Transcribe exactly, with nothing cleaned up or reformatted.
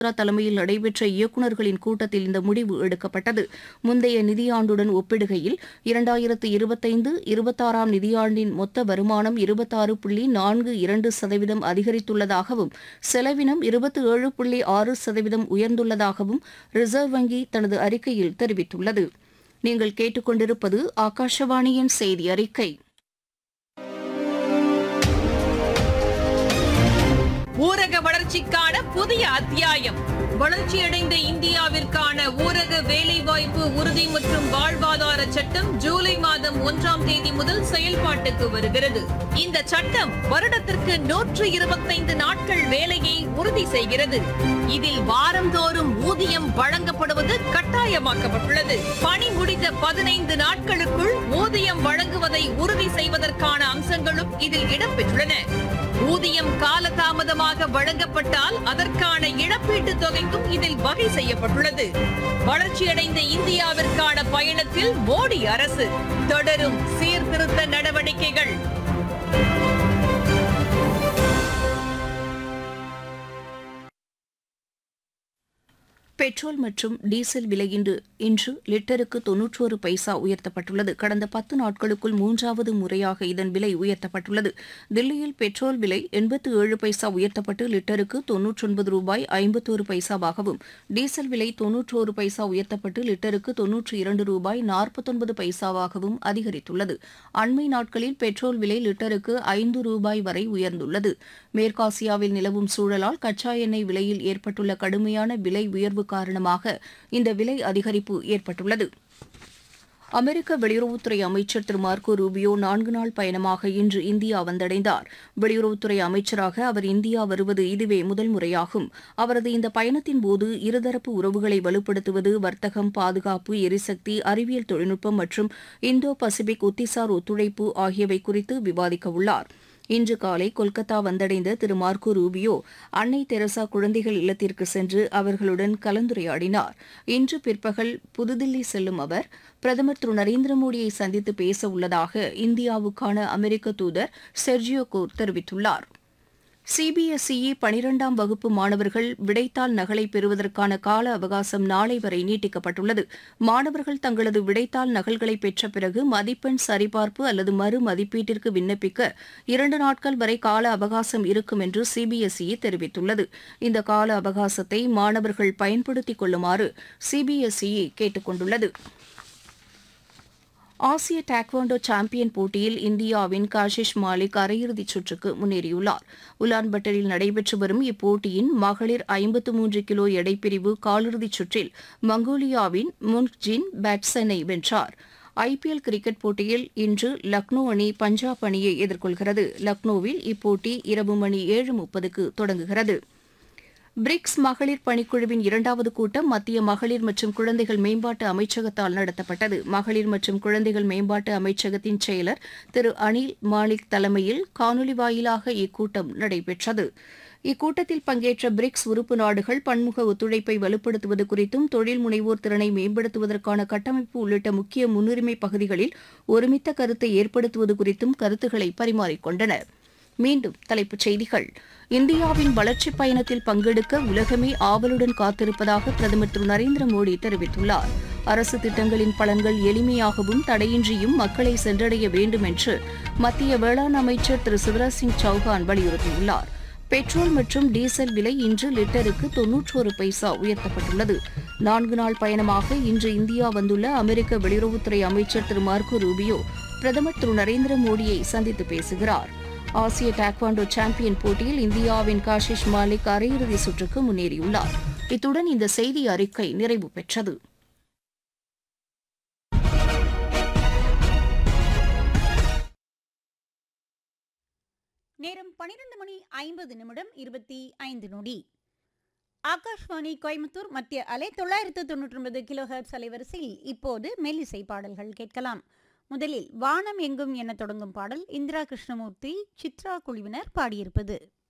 தலைமையில் நடைபெற்ற இயக்குநர்களின் கூட்டத்தில் இந்த முடிவு எடுக்கப்பட்டது. முந்தைய நிதியாண்டுடன் ஒப்பிடுகையில் இரண்டாயிரத்து இருபத்தைந்து இருபத்தாறாம் நிதியாண்டின் மொத்த வருமானம் இருபத்தாறு புள்ளி நான்கு இரண்டு சதவீதம் அதிகரித்துள்ளதாகவும் செலவினம் இருபத்தி ஏழு புள்ளி ஆறு சதவீதம் உயர்ந்துள்ளதாகவும் ரிசர்வ் வங்கி தனது அறிக்கையில் தெரிவித்துள்ளது. நீங்கள் கேட்டுக்கொண்டிருப்பது ஆகாஷவாணியின் செய்தி அறிக்கை. ஊரக வளர்ச்சிக்கான புதிய அத்தியாயம். வளர்ச்சியடைந்த இந்தியாவிற்கான ஊரக வேலைவாய்ப்பு உறுதி மற்றும் வாழ்வாதார சட்டம் ஜூலை மாதம் ஒன்றாம் தேதி முதல் செயல்பாட்டுக்கு வருகிறது. இந்த சட்டம் வருடத்திற்கு நூற்று இருபத்தைந்து நாட்கள் வேலையை உறுதி செய்கிறது. இதில் வாரந்தோறும் ஊதியம் வழங்கப்படுவது கட்டாயமாக்கப்பட்டுள்ளது. பணி முடிந்த பதினைந்து நாட்களுக்குள் ஊதியம் வழங்குவதை உறுதி செய்வதற்கான அம்சங்களும் இதில் இடம்பெற்றுள்ளன. ஊதியம் காலதாமதமாக வழங்கப்பட்டால் அதற்கான இழப்பீட்டுத் தொகைக்கும் இதில் வகை செய்யப்பட்டுள்ளது. வளர்ச்சியடைந்த இந்தியாவிற்கான பயணத்தில் மோடி அரசு தொடரும் சீர்திருத்த நடவடிக்கைகள். பெட்ரோல் மற்றும் டீசல் விலை இன்று இன்று லிட்டருக்கு தொன்னூற்றோரு பைசா உயர்த்தப்பட்டுள்ளது. கடந்த பத்து நாட்களுக்குள் மூன்றாவது முறையாக இதன் விலை உயர்த்தப்பட்டுள்ளது. தில்லியில் பெட்ரோல் விலை எண்பத்து ஏழு பைசா உயர்த்தப்பட்டு லிட்டருக்கு தொன்னூற்றொன்பது ரூபாய் ஐம்பத்தோரு பைசாவாகவும், டீசல் விலை தொன்னூற்றோரு பைசா உயர்த்தப்பட்டு லிட்டருக்கு தொன்னூற்றி இரண்டு ரூபாய் நாற்பத்தொன்பது பைசாவாகவும் அதிகரித்துள்ளது. அண்மை நாட்களில் பெட்ரோல் விலை லிட்டருக்கு ஐந்து ரூபாய் வரை உயர்ந்துள்ளது. மேற்காசியாவில் நிலவும் சூழலால் கச்சா எண்ணெய் விலையில் ஏற்பட்டுள்ள கடுமையான விலை உயர்வு காரணமாக இந்த விலை அதிகரிப்பு ஏற்பட்டுள்ளது. அமெரிக்க வெளியுறவுத்துறை அமைச்சர் திரு மார்க்கோ ரூபியோ நான்கு நாள் பயணமாக இன்று இந்தியா வந்தடைந்தார். வெளியுறவுத்துறை அமைச்சராக அவர் இந்தியா வருவது இதுவே முதல் முறையாகும். அவரது இந்த பயணத்தின் போது இருதரப்பு உறவுகளை வலுப்படுத்துவது, வர்த்தகம், பாதுகாப்பு, எரிசக்தி, அறிவியல் தொழில்நுட்பம் மற்றும் இந்தோ பசிபிக் ஒத்திசார் ஒத்துழைப்பு ஆகியவை குறித்து விவாதிக்க உள்ளார். இன்று காலை கொல்கத்தா வந்தடைந்த திரு மார்க்கோ ரூபியோ அன்னை தெரசா குழந்தைகள் இல்லத்திற்கு சென்று அவர்களுடன் கலந்துரையாடினார். இன்று பிற்பகல் புதுதில்லி செல்லும் அவர் பிரதமர் திரு நரேந்திர மோடியை சந்தித்து பேச உள்ளதாக இந்தியாவுக்கான அமெரிக்க தூதர் செர்ஜியோ கோர் தெரிவித்துள்ளார். சிபிஎஸ்இ பனிரெண்டாம் வகுப்பு மாணவர்கள் விடைத்தாள் நகலை பெறுவதற்கான கால அவகாசம் நாளை வரை நீட்டிக்கப்பட்டுள்ளது. மாணவர்கள் தங்களது விடைத்தாள் நகல்களை பெற்ற பிறகு மதிப்பெண் சரிபார்ப்பு அல்லது மறு மதிப்பீட்டிற்கு விண்ணப்பிக்க இரண்டு நாட்கள் வரை கால அவகாசம் இருக்கும் என்று சிபிஎஸ்இ தெரிவித்துள்ளது. இந்த கால அவகாசத்தை மாணவர்கள் பயன்படுத்திக் கொள்ளுமாறு சிபிஎஸ்இ கேட்டுக் கொண்டுள்ளது. ஆசிய டாக்வாண்டோ சாம்பியன் போட்டியில் இந்தியாவின் காஷிஷ் மாலிக் அரையிறுதிச் சுற்றுக்கு முன்னேறியுள்ளார். உலான்பட்டரில் நடைபெற்று வரும் இப்போட்டியின் மகளிர் ஐம்பத்து மூன்று கிலோ எடைப்பிரிவு காலிறுதிச் சுற்றில் மங்கோலியாவின் முன்ஜின் பேட்சனை வென்றார். ஐபிஎல் கிரிக்கெட் போட்டியில் இன்று லக்னோ அணி பஞ்சாப் அணியை எதிர்கொள்கிறது. லக்னோவில் இப்போட்டி இரவு மணி ஏழு முப்பதுக்கு தொடங்குகிறது. பிரிக்ஸ் மகளிர் பணிக்குழுவின் இரண்டாவது கூட்டம் மத்திய மகளிர் மற்றும் குழந்தைகள் மேம்பாட்டு அமைச்சகத்தால் நடத்தப்பட்டது. மகளிர் மற்றும் குழந்தைகள் மேம்பாட்டு அமைச்சகத்தின் செயலர் திரு அனில் மாலிக் தலைமையில் காணொலி வாயிலாக இக்கூட்டம் நடைபெற்றது. இக்கூட்டத்தில் பங்கேற்ற பிரிக்ஸ் உறுப்பு நாடுகள் பன்முக ஒத்துழைப்பை வலுப்படுத்துவது குறித்தும், தொழில் முனைவோர் திறனை மேம்படுத்துவதற்கான கட்டமைப்பு உள்ளிட்ட முக்கிய முன்னுரிமை பகுதிகளில் ஒருமித்த கருத்தை ஏற்படுத்துவது குறித்தும் கருத்துக்களை பரிமாறிக்கொண்டனர். மீண்டும் தலைப்புச் செய்திகள். இந்தியாவின் வளர்ச்சிப் பயணத்தில் பங்கெடுக்க உலகமே ஆவலுடன் காத்திருப்பதாக பிரதமர் திரு நரேந்திர மோடி தெரிவித்துள்ளார். அரசு திட்டங்களின் பலன்கள் எளிமையாகவும் தடையின்றியும் மக்களை சென்றடைய வேண்டும் என்று மத்திய வேளாண் அமைச்சர் திரு சிவராஜ் சிங் சௌஹான் வலியுறுத்தியுள்ளார். பெட்ரோல் மற்றும் டீசல் விலை இன்று லிட்டருக்கு தொன்னூற்றோரு பைசா உயர்த்தப்பட்டுள்ளது. நான்கு நாள் பயணமாக இன்று இந்தியா வந்துள்ள அமெரிக்க வெளியுறவுத்துறை அமைச்சர் திரு மார்க்கோ ரூபியோ பிரதமர் திரு நரேந்திர மோடியை சந்தித்து பேசுகிறார். ஆசிய டாக்வாண்டோ சாம்பியன் போட்டியில் இந்தியாவின் காஷிஷ் மாலிக் அரையிறுதி சுற்றுக்கு முன்னேறியுள்ளார். இத்துடன் இந்த செய்தி அறிக்கை நிறைவு பெற்றது. நேரம் பனிரெண்டு மணி ஐம்பது நிமிடம் இருபத்தி ஐந்து நொடி. ஆகாஷ்வாணி கோயம்புத்தூர் மத்திய அலை தொள்ளாயிரத்து தொன்னூற்றி ஒன்பது கிலோ ஹெர்ட்ஸ் அலைவரிசையில் இப்போது மெல்லிசை பாடல்கள் கேட்கலாம். முதலில் வானம் எங்கும் என தொடங்கும் பாடல் இந்திரா கிருஷ்ணமூர்த்தி, சித்ரா குழுவினர் பாடியிருப்பது.